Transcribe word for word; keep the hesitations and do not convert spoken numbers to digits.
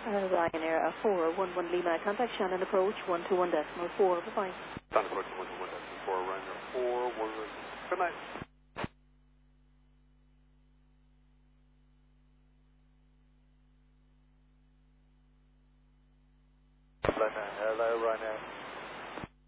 Uh, Ryanair uh, four one one Lima, contact Shannon approach one two one decimal four, bye-bye. Shannon approach one two one decimal four, Ryanair four one. Good night. Hello, Ryanair.